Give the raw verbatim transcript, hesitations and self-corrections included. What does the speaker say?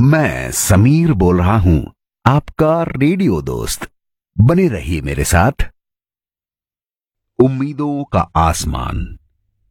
मैं समीर बोल रहा हूं, आपका रेडियो दोस्त। बने रहिए मेरे साथ। उम्मीदों का आसमान।